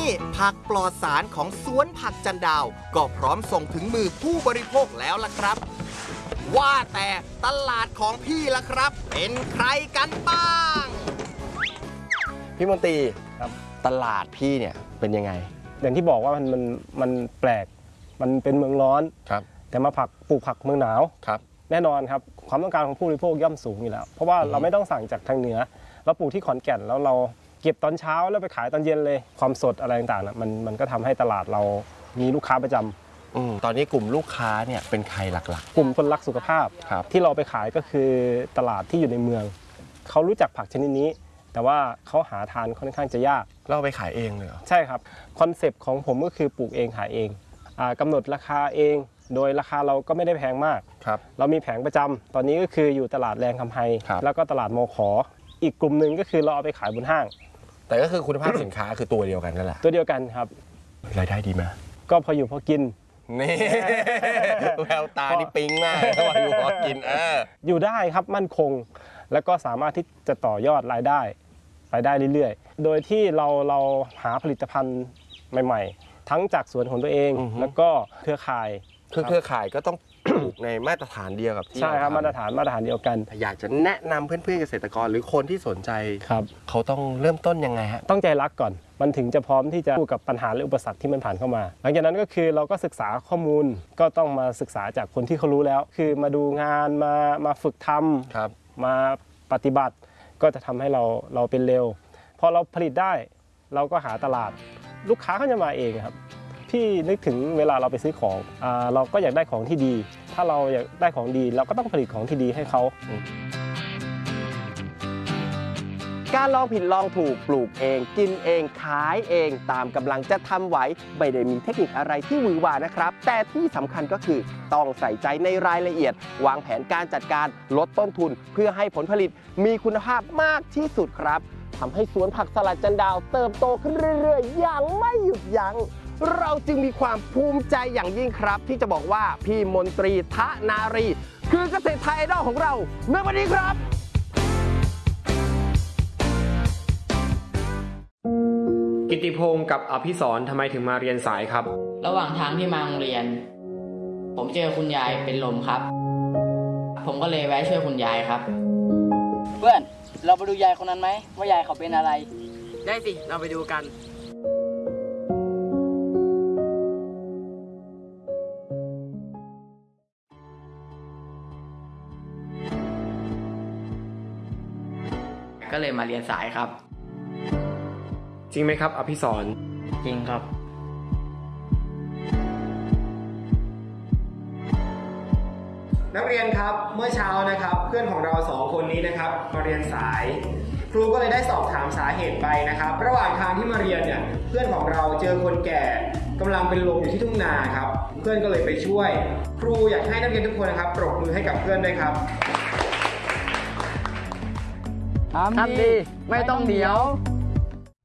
ผักปลอดสารของสวนผักจันดาวก็พร้อมส่งถึงมือผู้บริโภคแล้วล่ะครับว่าแต่ตลาดของพี่ล่ะครับเป็นใครกันบ้างพี่มนตรีครับตลาดพี่เนี่ยเป็นยังไงอย่างที่บอกว่ามันแปลกมันเป็นเมืองร้อนครับแต่มาปลูกผักเมืองหนาวครับแน่นอนครับความต้องการของผู้บริโภคย่อมสูงอยู่แล้วเพราะว่าเราไม่ต้องสั่งจากทางเหนือเราปลูกที่ขอนแก่นแล้วเราเก็บตอนเช้าแล้วไปขายตอนเย็นเลยความสดอะไรต่างๆมันก็ทำให้ตลาดเรามีลูกค้าประจำตอนนี้กลุ่มลูกค้าเนี่ยเป็นใครหลักๆกลุ่มคนรักสุขภาพที่เราไปขายก็คือตลาดที่อยู่ในเมืองเขารู้จักผักชนิดนี้แต่ว่าเขาหาทานค่อนข้างจะยากเราไปขายเองเลยใช่ครับคอนเซปต์ของผมก็คือปลูกเองขายเองกำหนดราคาเองโดยราคาเราก็ไม่ได้แพงมากเรามีแผงประจำตอนนี้ก็คืออยู่ตลาดแรงคำไฮแล้วก็ตลาดมข.อีกกลุ่มหนึ่งก็คือเราเอาไปขายบนห้างแต่ก็คือคุณภาพสินค้าคือตัวเดียวกันนั่นแหละตัวเดียวกันครับรายได้ดีไหมก็พออยู่พอกินนี่แววตานี่ปิ๊งมากพออยู่พอกินอยู่ได้ครับมั่นคงแล้วก็สามารถที่จะต่อยอดรายได้ไปได้เรื่อยๆโดยที่เราหาผลิตภัณฑ์ใหม่ๆทั้งจากสวนของตัวเองแล้วก็เครือข่ายเครือข่ายก็ต้องปลูกในมาตรฐานเดียวกับที่ใช่ครับมาตรฐานเดียวกันอยากจะแนะนำเพื่อนๆเกษตรกรหรือคนที่สนใจเขาต้องเริ่มต้นยังไงฮะต้องใจรักก่อนมันถึงจะพร้อมที่จะสู้กับปัญหาและอุปสรรคที่มันผ่านเข้ามาหลังจากนั้นก็คือเราก็ศึกษาข้อมูลก็ต้องมาศึกษาจากคนที่เขารู้แล้วคือมาดูงานมาฝึกทำมาปฏิบัติก็จะทำให้เราเป็นเร็วพอเราผลิตได้เราก็หาตลาดลูกค้าก็จะมาเองครับพี่นึกถึงเวลาเราไปซื้อของเราก็อยากได้ของที่ดีถ้าเราอยากได้ของดีเราก็ต้องผลิตของที่ดีให้เขาการลองผิดลองถูกปลูกเองกินเองขายเองตามกำลังจะทำไหวไม่ได้มีเทคนิคอะไรที่หวือหวานะครับแต่ที่สำคัญก็คือต้องใส่ใจในรายละเอียดวางแผนการจัดการลดต้นทุนเพื่อให้ผลผลิตมีคุณภาพมากที่สุดครับทำให้สวนผักสลัดจันดาวเติบโตขึ้นเรื่อยๆอย่างไม่หยุดยั้งเราจึงมีความภูมิใจอย่างยิ่งครับที่จะบอกว่าพี่มนตรีทะนารีคือเกษตรไทยไอดอลของเราในวันนี้ครับกิตติพงศ์กับอภิสรทำไมถึงมาเรียนสายครับระหว่างทางที่มาโรงเรียนผมเจอคุณยายเป็นลมครับผมก็เลยแวะช่วยคุณยายครับเพื่อนเราไปดูยายคนนั้นไหมว่ายายเขาเป็นอะไรได้สิเราไปดูกันก็เลยมาเรียนสายครับจริงไหมครับอภิสรจริงครับนักเรียนครับเมื่อเช้านะครับเพื่อนของเรา2คนนี้นะครับมาเรียนสายครูก็เลยได้สอบถามสาเหตุไปนะครับระหว่างทางที่มาเรียนเนี่ยเพื่อนของเราเจอคนแก่กำลังเป็นลมอยู่ที่ทุ่งนาครับเพื่อนก็เลยไปช่วยครูอยากให้นักเรียนทุกคนนะครับปรบมือให้กับเพื่อนด้วยครับทำดีไม่ต้องเดี๋ยว